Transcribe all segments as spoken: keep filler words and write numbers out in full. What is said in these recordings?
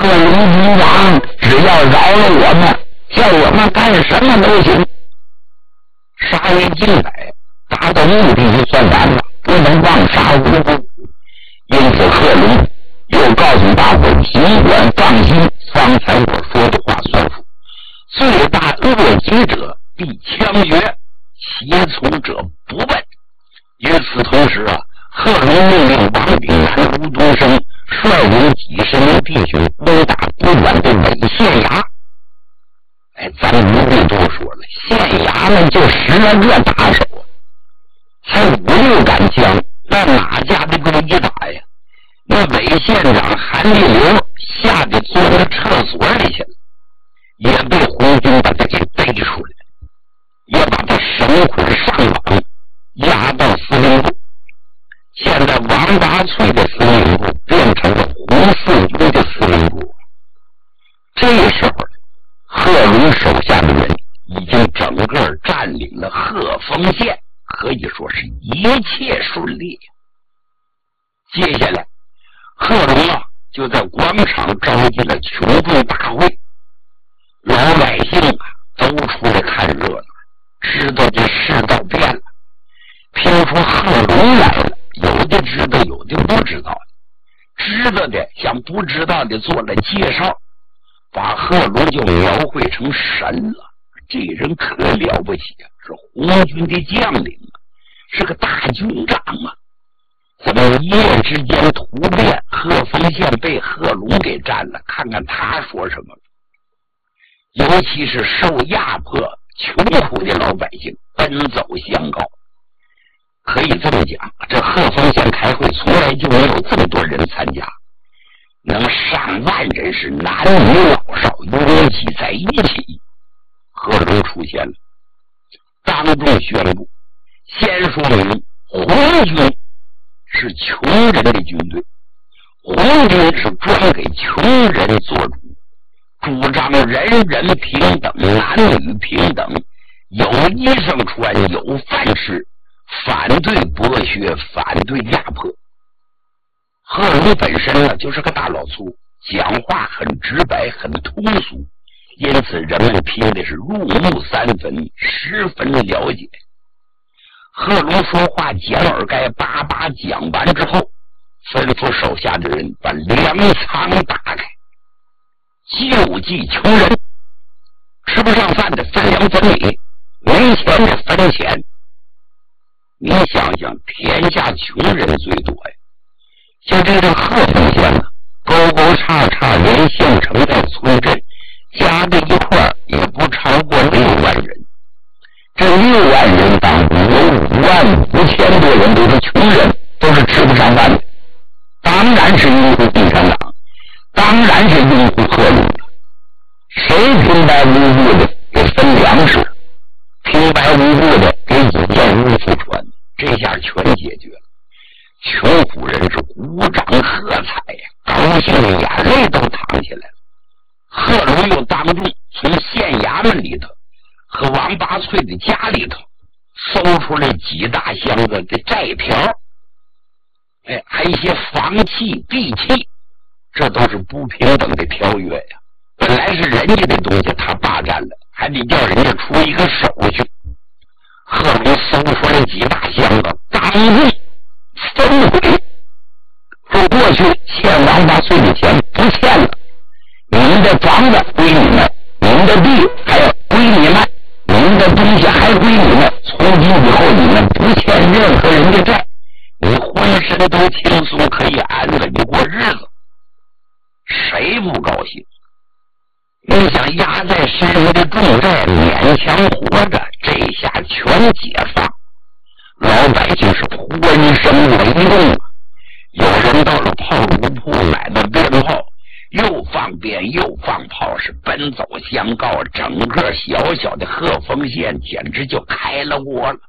贺龙军长只要饶了我们，叫我们干什么都行。杀人尽百，达到目的就算完了，不能妄杀无辜。因此贺龙又告诉大伙，尽管放心，方才我说的话算数，罪大恶极者必枪决，胁从者不问。与此同时啊，贺龙命令王炳南、吴东升率领几十名弟兄攻打不远的伪县衙。哎，咱们不必多说了，县衙们就十来个打手，才五六杆枪，那哪架得够一打呀？那伪县长韩立流吓得坐到厕所里去了，也被红军把他给背出来，也把他绳捆上网，押到司令部。现在王八脆的司令部变成了胡四军的司令部。这时候贺龙手下的人已经整个占领了鹤峰县，可以说是一切顺利。接下来贺龙啊就在广场召集了群众大会，老百姓啊都出来看热闹，知道这世道变了。听说贺龙来了，有的知道，有的不知道，知道的向不知道的做了介绍，把贺龙就描绘成神了。这人可了不起啊，是红军的将领啊，是个大军长啊。怎么一夜之间突变，鹤峰县被贺龙给占了？看看他说什么。尤其是受压迫穷苦的老百姓奔走相告。可以这么讲，这鹤峰县开会从来就没有这么多人参加，能上万人，是男女老少拥挤在一起。贺龙出现了，当众宣布，先说明红军是穷人的军队，红军是专给穷人做主，主张人人平等，男女平等，有衣裳穿，有饭吃，反对剥削，反对压迫。贺龙本身呢就是个大老粗，讲话很直白，很通俗，因此人们听的是入木三分，十分了解。贺龙说话简而该，叭叭讲完之后，吩咐手下的人把粮仓打开，救济穷人，吃不上饭的分粮分米，没钱的分钱。你想想，天下穷人最多呀，就这个鹤峰县了，沟沟叉叉连县城带村镇加在一块儿也不超过六万人。这六万人当中有五万五千多人都是穷人，都是吃不上饭的，当然是拥护共产党，当然是拥护贺龙的。谁平白无故的给分粮食，平白无故的给一件衣服穿，这下全解决了。穷苦人是鼓掌喝彩呀，高兴的眼泪都淌下来了。贺龙又当众从县衙门里头和王八脆的家里头搜出来几大箱子的债条，哎，还有一些房契、地契，这都是不平等的条约呀。本来是人家的东西，他霸占了，还得叫人家出一个手续。贺龙搜出来几大箱子，当众分回，说过去欠王八碎的钱不欠了，你们的房子归你们，你们的地还要归你们，你们的东西还归你们，从今以后你们不欠任何人的债，你浑身都轻松，可以安稳的过日子。谁不高兴？你想压在身上的重债勉强活着，这下全解放，老百姓是浑身雷动啊！有人到了炮竹铺买的鞭炮，又放鞭又放炮，是奔走相告，整个小小的鹤峰县简直就开了锅了。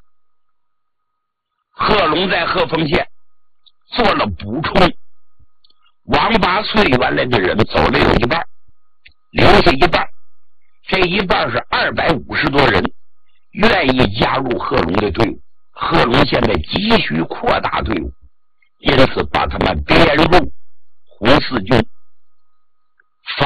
贺龙在鹤峰县做了补充，王八脆原来的人走了有一半，留下一半，这一半是二百五十多人愿意加入贺龙的队伍。贺龙现在急需扩大队伍，因此把他们编入胡四军，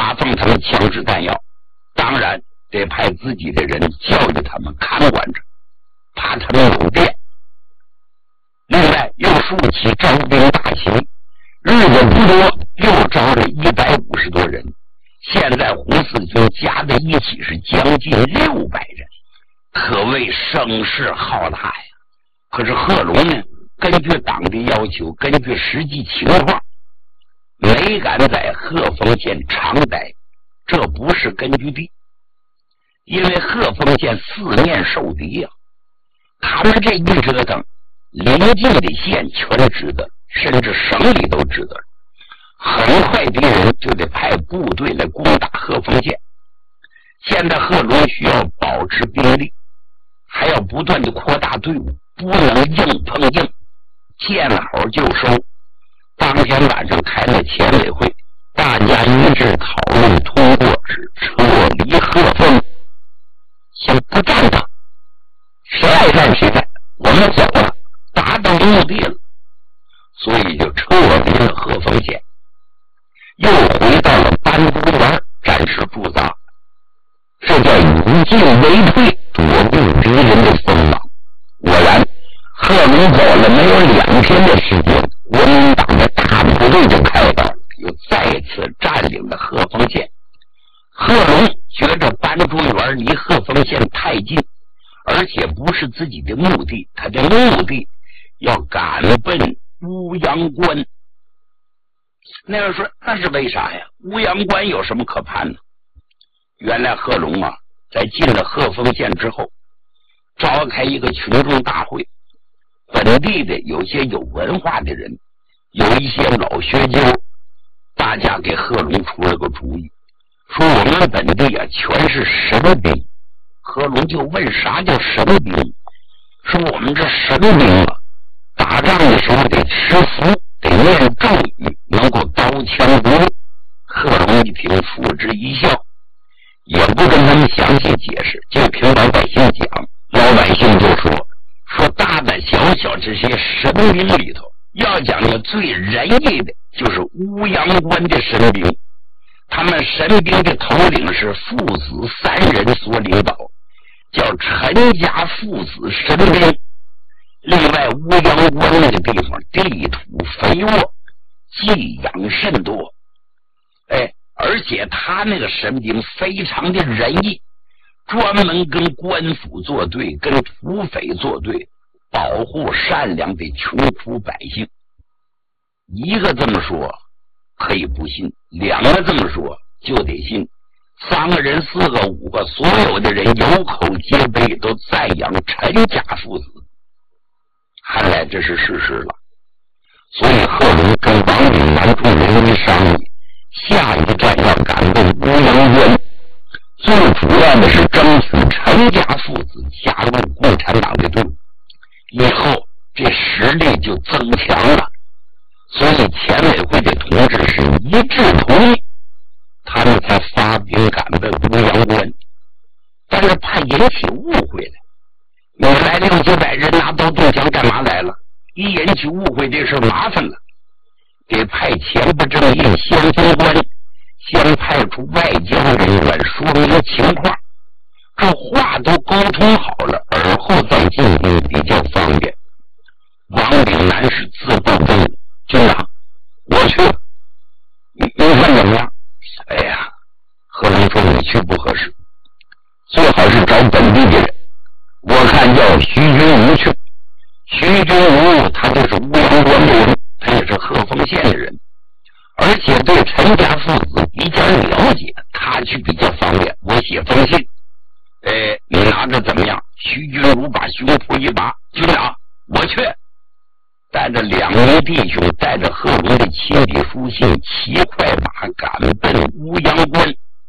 发放他们枪支弹药，当然得派自己的人教育他们看管着，怕他们有变。另外又竖起招兵大旗，日子不多又招了一百五十多人，现在红四军加在一起是将近六百人，可谓声势浩大呀。可是贺龙呢，根据党的要求，根据实际情况，没敢在鹤峰县长待，这不是根据地，因为鹤峰县四面受敌呀、啊，他们这一折腾，邻近的县全知道，甚至省里都知道，很快敌人就得派部队来攻打鹤峰县。现在贺龙需要保持兵力，还要不断的扩大队伍，不能硬碰硬，见好就收。当天晚上开了前委会，大家一致讨论通过是撤离鹤峰，先不战了，谁爱战谁战，我们走了，达到目的了，所以就撤离了鹤峰县，又回到了班公园，战事复杂，这叫以进为退，躲避敌人的锋芒。果然贺龙走了没有两天的时间，国民党的大部队就开到了，又再次占领了鹤峰县。贺龙觉着班中园离鹤峰县太近，而且不是自己的目的，他的目的要赶奔乌阳关。那人说那是为啥呀？乌阳关有什么可攀呢？原来贺龙啊，在进了鹤峰县之后，召开一个群众大会，本地的有些有文化的人，有一些老学究，大家给贺龙出了个主意，说我们本地啊全是神兵。贺龙就问啥叫神兵？说我们这神兵啊，打仗的时候得吃符，得念咒语，能够刀枪不入。贺龙一听付之一笑，也不跟他们详细解释，就凭老百姓讲。老百姓就说说大大小小这些神兵里头，要讲的最仁义的就是乌阳关的神兵，他们神兵的头领是父子三人所领导，叫陈家父子神兵。另外乌阳关那个地方地土肥沃，寄养甚多，哎，而且他那个神兵非常的仁义，专门跟官府作对，跟土匪作对，保护善良的穷苦百姓。一个这么说可以不信，两个这么说就得信，三个人四个五个，所有的人有口皆碑，都赞扬陈家父子。看来这是事实了，所以贺龙跟王炳南众人一商议，下一站要赶奔乌阳关，最主要的是争取陈家父子加入共产党的队伍，以后这实力就增强了。所以前委会的同志是一致同意，他们才发兵赶奔乌阳关。但是怕引起误会了，你来六七百人拿刀动枪干嘛来了？一引起误会这事麻烦了，得派前不正印先锋官，先派出外交人员说明情况，这话都沟通好了，而后再进兵比较方便。王炳南是自报中午，军长，我去，你你看怎么样？哎呀，贺龙说你去不合适，最好是找本地的人，我看叫徐君武去。徐君武他就是乌阳关的人，他也是鹤峰县的人，而且对陈家父子比较了解，他去比较方便。我写封信，哎，你拿着怎么样？徐君武把胸脯一拔，军长，我去。带着两名弟兄，带着贺龙的亲笔书信，骑快马赶奔乌阳关。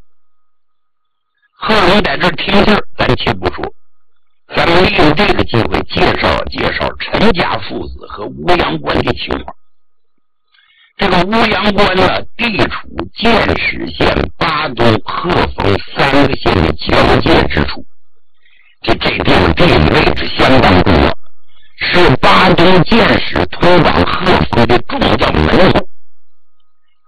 贺龙在这听信儿，咱且不说，咱们利用这个机会介绍介绍陈家父子和乌阳关的情况。这个乌阳关呢，地处建始县、巴东、鹤峰三个县的交界之处，这这地方地理位置相当重要，是巴东建始通往鹤峰的重要门户。哎，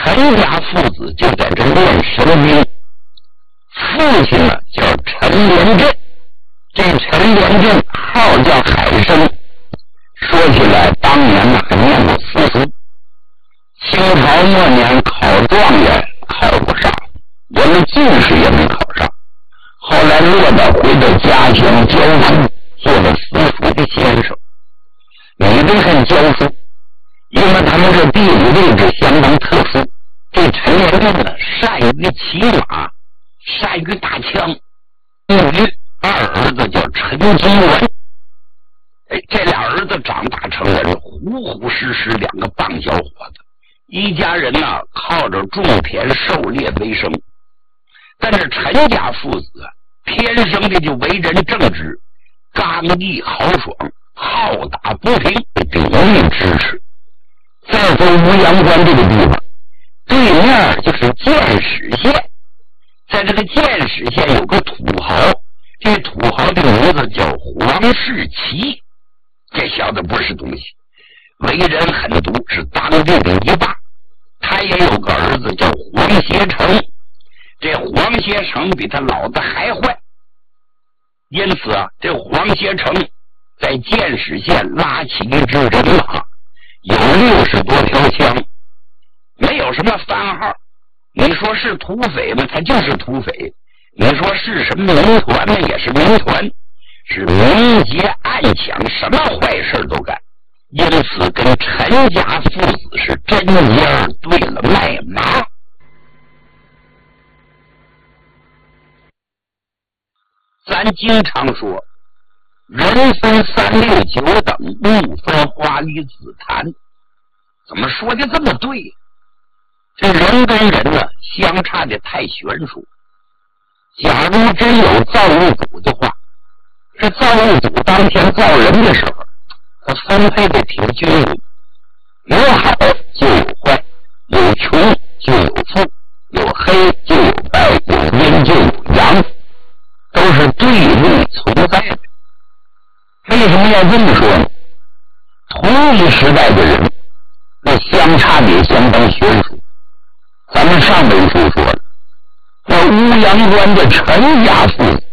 陈家父子就在这练神兵，父亲呢叫陈连震，这陈连震号叫海生。说起来，当年呢还念过私塾，清朝末年考状元考不上，我们进士也没考上，后来落到回到家乡教书，做了私塾的先生。你别看教书，因为他们这地理位置相当特殊，这陈连震呢善于骑马，善于打枪，于二儿子叫陈金元。哎，这俩儿子长大成人，虎虎实实两个棒小伙子，一家人呢靠着种田狩猎为生。但是陈家父子天生的就为人正直，刚毅豪爽，好打不平，鼎力支持。再说乌阳关这个地方，对面就是建始县，在这个建始县有个土豪，这土豪的名字叫黄世奇。这小子不是东西，为人狠毒，是当地的一霸。他也有个儿子叫黄协成，这黄协成比他老子还坏。因此啊，这黄协成在建始县拉起一支人马，有六十多条枪，没有什么番号。你说是土匪吗？他就是土匪。你说是什么民团呢？也是民团。是明劫暗抢，什么坏事都干，因此跟陈家父子是针尖儿对了麦芒。咱经常说人分三六九等，物分花与紫檀，怎么说的这么对？这人跟人呢相差的太悬殊。假如真有造物主的话，这造物主当天造人的时候，他分配的挺均匀，有好就有坏，有穷就有富，有黑就有白，有阴就有阳，都是对立存在的。为什么要这么说呢？同一时代的人，那相差也相当悬殊。咱们上本书说了，那乌阳关的陈家父子